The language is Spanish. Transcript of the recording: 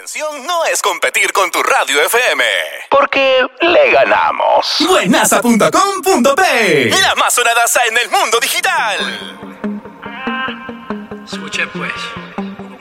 intención no es competir con tu radio FM, porque le ganamos. Buenaza.com.p, la más sonadaza en el mundo digital. Escuché pues.